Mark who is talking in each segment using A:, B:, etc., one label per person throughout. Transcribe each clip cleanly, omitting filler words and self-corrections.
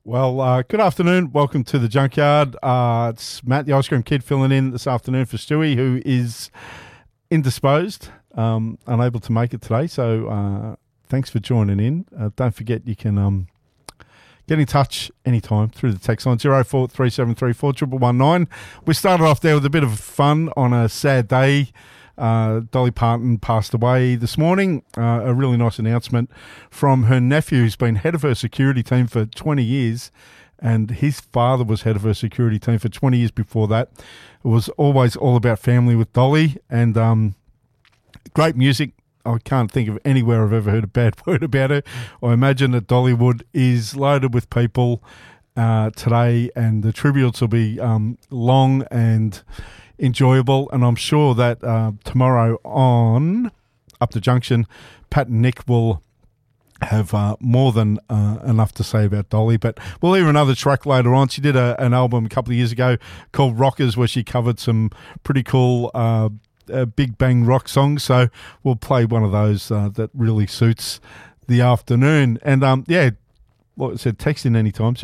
A: Well, good afternoon. Welcome to the Junkyard. It's Matt, the Ice Cream Kid, filling in this afternoon for Stewie, who is indisposed, unable to make it today. So thanks for joining in. Don't forget you can get in touch anytime through the text line 0437341119. We started off there with a bit of fun on a sad day. Dolly Parton passed away this morning. A really nice announcement from her nephew, who's been head of her security team for 20 years, and his father was head of her security team for 20 years before that. It was always all about family with Dolly, and great music. I can't think of anywhere I've ever heard a bad word about her. I imagine that Dollywood is loaded with people today, and the tributes will be long and enjoyable, and I'm sure that tomorrow on Up the Junction, Pat and Nick will have more than enough to say about Dolly. But we'll hear another track later on. She did an album a couple of years ago called Rockers, where she covered some pretty cool big bang rock songs, so we'll play one of those that really suits the afternoon. And like I said, text in anytime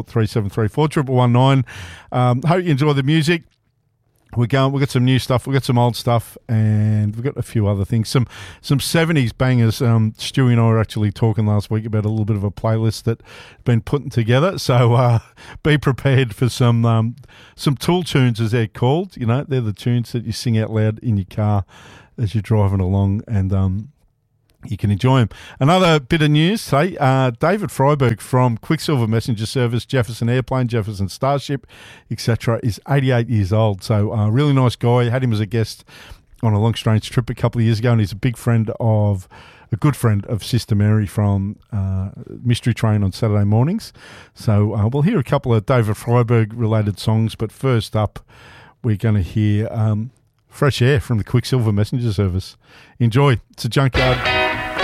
A: 0437341119. Hope you enjoy the music. We've got some new stuff, we've got some old stuff, and we've got a few other things. Some 70s bangers. Stewie and I were actually talking last week about a little bit of a playlist that's been putting together. So be prepared for some Tool tunes, as they're called. You know, they're the tunes that you sing out loud in your car as you're driving along, and you can enjoy them. Another bit of news today, David Freiberg from Quicksilver Messenger Service, Jefferson Airplane, Jefferson Starship, etc., is 88 years old. So a really nice guy. Had him as a guest on a long strange trip a couple of years ago, and he's a good friend of Sister Mary from Mystery Train on Saturday mornings. So we'll hear a couple of David Freiberg related songs, but first up we're going to hear Fresh Air from the Quicksilver Messenger Service. Enjoy. It's a Junkyard.